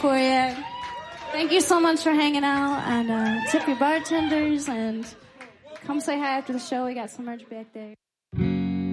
for you. Thank you so much for hanging out, and tip your bartenders, and come say hi after the show. We got some merch back there.